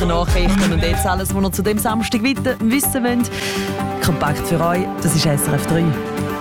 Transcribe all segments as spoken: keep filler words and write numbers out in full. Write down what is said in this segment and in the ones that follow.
täglichen Nachrichten und jetzt alles, was ihr zu dem Samstag weiter wissen wollt. Kompakt für euch, das ist S R F drei.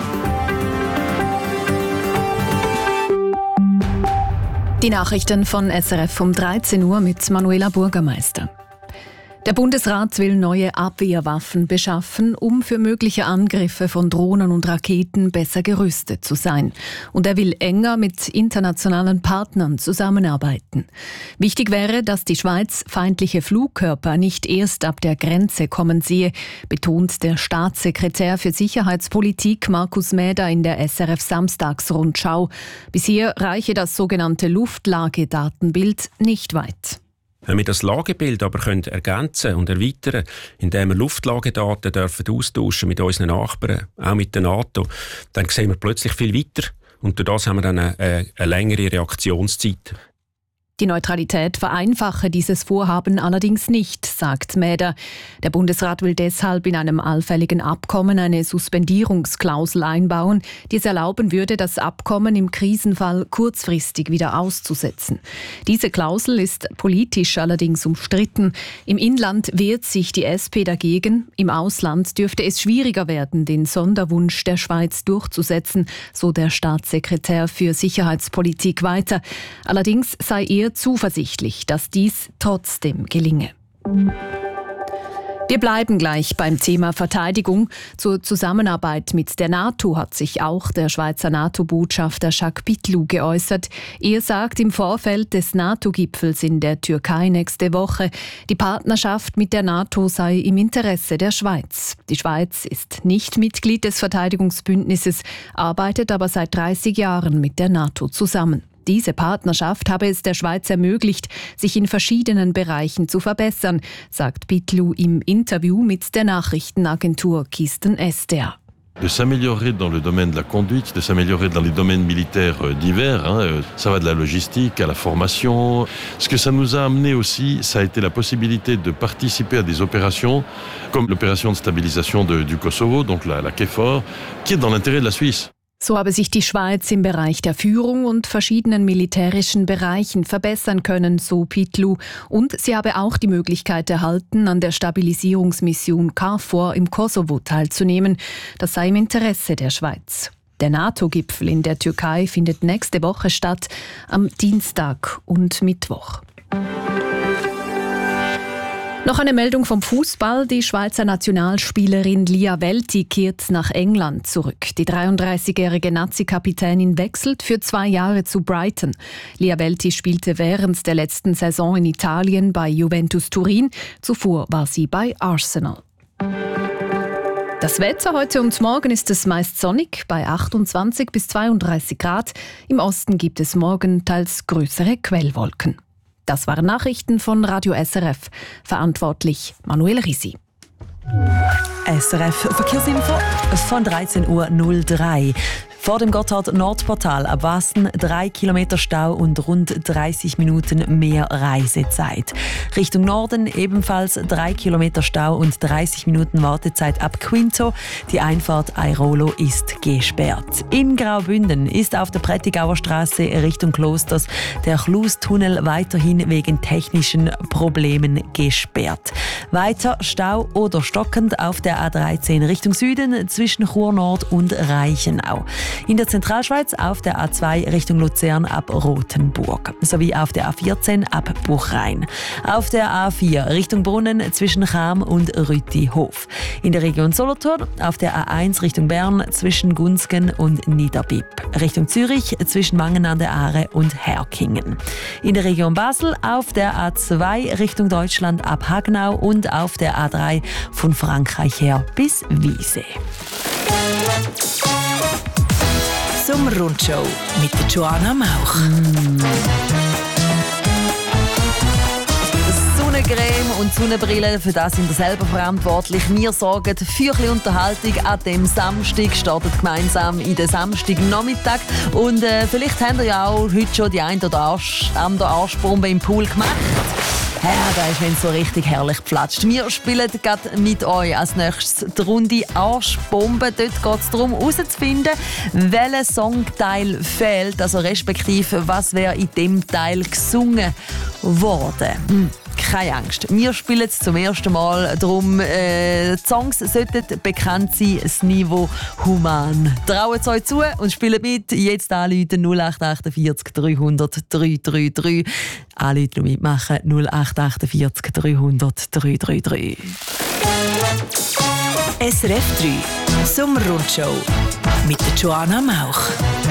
Die Nachrichten von S R F um dreizehn Uhr mit Manuela Bürgermeister. Der Bundesrat will neue Abwehrwaffen beschaffen, um für mögliche Angriffe von Drohnen und Raketen besser gerüstet zu sein. Und er will enger mit internationalen Partnern zusammenarbeiten. Wichtig wäre, dass die Schweiz feindliche Flugkörper nicht erst ab der Grenze kommen sehe, betont der Staatssekretär für Sicherheitspolitik Markus Mäder in der S R F Samstagsrundschau. Bisher reiche das sogenannte Luftlagedatenbild nicht weit. Wenn wir das Lagebild aber können ergänzen und erweitern, indem wir Luftlagedaten dürfen austauschen mit unseren Nachbarn, auch mit der NATO, dann sehen wir plötzlich viel weiter und durch das haben wir dann eine, eine längere Reaktionszeit. Die Neutralität vereinfache dieses Vorhaben allerdings nicht, sagt Mäder. Der Bundesrat will deshalb in einem allfälligen Abkommen eine Suspendierungsklausel einbauen, die es erlauben würde, das Abkommen im Krisenfall kurzfristig wieder auszusetzen. Diese Klausel ist politisch allerdings umstritten. Im Inland wehrt sich die S P dagegen. Im Ausland dürfte es schwieriger werden, den Sonderwunsch der Schweiz durchzusetzen, so der Staatssekretär für Sicherheitspolitik weiter. Allerdings sei er zuversichtlich, dass dies trotzdem gelinge. Wir bleiben gleich beim Thema Verteidigung. Zur Zusammenarbeit mit der NATO hat sich auch der Schweizer NATO-Botschafter Jacques Pitlou geäußert. Er sagt im Vorfeld des NATO-Gipfels in der Türkei nächste Woche, die Partnerschaft mit der NATO sei im Interesse der Schweiz. Die Schweiz ist nicht Mitglied des Verteidigungsbündnisses, arbeitet aber seit dreißig Jahren mit der NATO zusammen. Diese Partnerschaft habe es der Schweiz ermöglicht, sich in verschiedenen Bereichen zu verbessern, sagt Pitlou im Interview mit der Nachrichtenagentur Kisten Esther. De s'améliorer dans le domaine de la conduite, de s'améliorer dans les domaines militaires divers. Hein. Ça va de la logistique à la formation. Ce que ça nous a amené aussi, ça a été la possibilité de participer à des opérations comme l'opération de stabilisation de, du Kosovo, donc la, la KFOR, qui est dans l'intérêt de la Suisse. So habe sich die Schweiz im Bereich der Führung und verschiedenen militärischen Bereichen verbessern können, so Pitlou. Und sie habe auch die Möglichkeit erhalten, an der Stabilisierungsmission KFOR im Kosovo teilzunehmen. Das sei im Interesse der Schweiz. Der NATO-Gipfel in der Türkei findet nächste Woche statt, am Dienstag und Mittwoch. Noch eine Meldung vom Fußball. Die Schweizer Nationalspielerin Lia Welti kehrt nach England zurück. Die dreiunddreißigjährige Nazi-Kapitänin wechselt für zwei Jahre zu Brighton. Lia Welti spielte während der letzten Saison in Italien bei Juventus Turin. Zuvor war sie bei Arsenal. Das Wetter heute und morgen ist es meist sonnig bei achtundzwanzig bis zweiunddreißig Grad. Im Osten gibt es morgen teils größere Quellwolken. Das waren Nachrichten von Radio S R F. Verantwortlich Manuel Risi. S R F Verkehrsinfo von dreizehn Uhr null drei. Vor dem Gotthard-Nordportal ab Wassen drei Kilometer Stau und rund dreißig Minuten mehr Reisezeit. Richtung Norden ebenfalls drei Kilometer Stau und dreißig Minuten Wartezeit ab Quinto. Die Einfahrt Airolo ist gesperrt. In Graubünden ist auf der Prättigauer Straße Richtung Klosters der Chlustunnel weiterhin wegen technischen Problemen gesperrt. Weiter Stau oder stockend auf der A dreizehn Richtung Süden zwischen Chur Nord und Reichenau. In der Zentralschweiz auf der A zwei Richtung Luzern ab Rothenburg sowie auf der A vierzehn ab Buchrein. Auf der A vier Richtung Brunnen zwischen Cham und Rütihof. In der Region Solothurn auf der A eins Richtung Bern zwischen Gunzgen und Niederbipp. Richtung Zürich zwischen Mangen an der Aare und Herkingen. In der Region Basel auf der A zwei Richtung Deutschland ab Hagnau und auf der A drei von Frankreich her bis Wiese. Sommerrundschau mit Joanna Mauch. Mm. Sonnencreme und Sonnenbrille, für das sind wir selber verantwortlich. Wir sorgen für ein bisschen Unterhaltung an dem Samstag, startet gemeinsam in den Samstagnachmittag. Und äh, vielleicht habt ihr ja auch heute schon die ein oder andere Arschbombe im Pool gemacht. Ja, da ist, wenn es so richtig herrlich pflatscht. Wir spielen gerade mit euch als nächstes die Runde Arschbombe. Dort geht es darum, herauszufinden, welcher Songteil fehlt, also respektive, was wäre in dem Teil gesungen worden. Hm. keine Angst. Wir spielen es zum ersten Mal. Darum, äh, die Songs sollten bekannt sein, das Niveau human. Traut es euch zu und spielt mit. Jetzt anrufen null acht achtundvierzig dreihundert dreihundertdreihundertdrei. Anrufen und mitmachen null acht achtundvierzig dreihundert dreihundertdrei. S R F drei Sommerrundshow mit der Joanna Mauch.